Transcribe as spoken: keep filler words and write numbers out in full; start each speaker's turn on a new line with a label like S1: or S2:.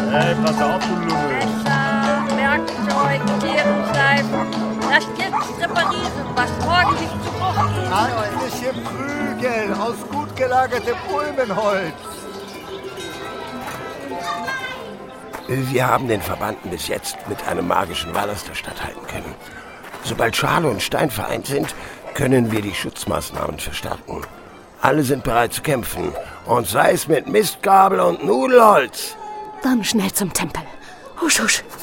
S1: Hey, pass auf, du Lummel.
S2: Messer, Werkzeug, Kehrenschleifen. Das jetzt reparieren, was morgen nicht zu Bruch gehen soll.
S3: Handliche Prügel aus gut gelagertem Ulmenholz.
S4: Wir haben den Verbannten bis jetzt mit einem magischen Wall aus der Stadt halten können. Sobald Schale und Stein vereint sind, können wir die Schutzmaßnahmen verstärken. Alle sind bereit zu kämpfen. Und sei es mit Mistgabel und Nudelholz.
S5: Dann schnell zum Tempel. Husch, husch.